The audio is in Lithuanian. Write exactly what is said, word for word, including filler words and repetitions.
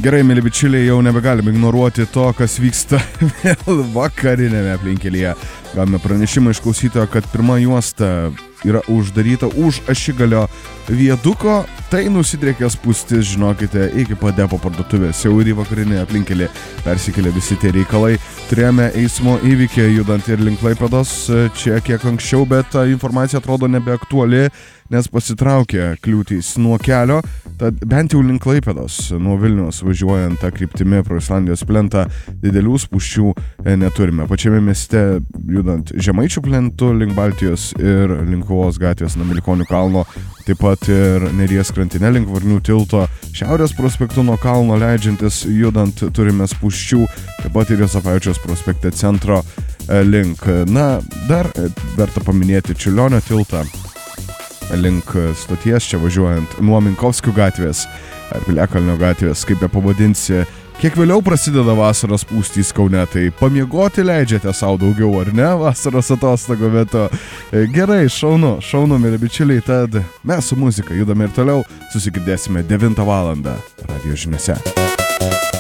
Gerai, mėly bičiuliai, jau nebegalime ignoruoti to, kas vyksta vėl vakarinėme aplinkelyje. Gavome pranešimą iš klausytojo, kad pirma juosta yra uždaryta už Ašigalio viaduko. Tai nusidriekė spūstis, žinokite, iki pat depo parduotuvės. Jau ir į vakarinę aplinkelį persikėlė visi tie reikalai. Turėjome eismo įvykį judant ir link Klaipėdos čia kiek anksčiau, bet ta informacija atrodo nebeaktuali, nes pasitraukė kliūtys nuo kelio. Tad bent jau link Klaipėdos, nuo Vilniaus važiuojant tą kryptimi pro Islandijos plentą, didelių spūsčių neturime. Pačiame mieste judant Žemaičių plentu link Baltijos ir link Kovos gatvės nuo Milikonių kalno, taip pat ir Neries krantine link Varnių tilto, Šiaurės prospektu nuo kalno leidžiantis judant turime spūsčių, taip pat ir Josapaičios prospekte centro link. Na, dar verta paminėti Čiurlionio tiltą link stoties, čia važiuojant nuo Minkovskių gatvės ar Piliakalnio gatvės, kaip be pavadinsi. Kiek vėliau prasideda vasaros spūstys Kaune, tai pamiegoti leidžiate savo daugiau, ar ne, vasaros atostogų metu. Gerai, šaunu, šaunu, mėly bičiuliai, tad mes su muzika judame ir toliau, susigirdėsime devintą valandą radijo žiniose.